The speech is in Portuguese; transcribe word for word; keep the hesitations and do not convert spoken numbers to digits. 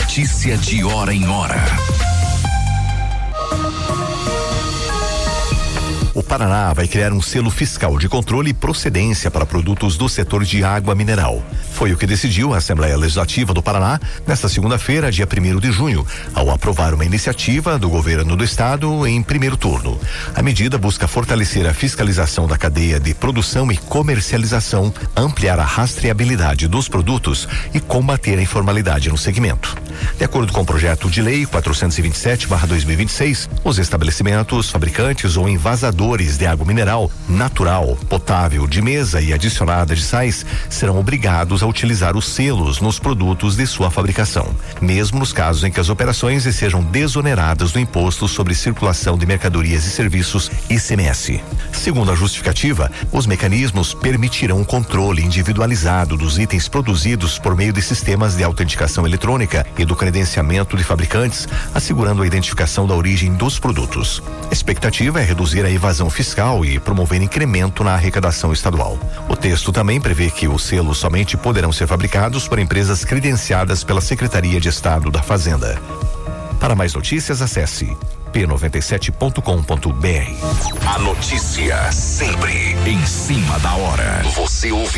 Notícia de hora em hora. O Paraná vai criar um selo fiscal de controle e procedência para produtos do setor de água mineral. Foi o que decidiu a Assembleia Legislativa do Paraná nesta segunda-feira, dia primeiro de junho, ao aprovar uma iniciativa do governo do estado em primeiro turno. A medida busca fortalecer a fiscalização da cadeia de produção e comercialização, ampliar a rastreabilidade dos produtos e combater a informalidade no segmento. De acordo com o projeto de lei quatrocentos e vinte e sete barra dois mil e vinte e seis, os estabelecimentos, fabricantes ou envasadores de água mineral natural, potável, de mesa e adicionada de sais serão obrigados a utilizar os selos nos produtos de sua fabricação, mesmo nos casos em que as operações sejam desoneradas do Imposto sobre Circulação de Mercadorias e Serviços, I C M S. Segundo a justificativa, os mecanismos permitirão o controle individualizado dos itens produzidos por meio de sistemas de autenticação eletrônica e do credenciamento de fabricantes, assegurando a identificação da origem dos produtos. A expectativa é reduzir a evasão fiscal e promover incremento na arrecadação estadual. O texto também prevê que os selos somente poderão ser fabricados por empresas credenciadas pela Secretaria de Estado da Fazenda. Para mais notícias, acesse p noventa e sete ponto com ponto b r. A notícia sempre em cima da hora. Você ouve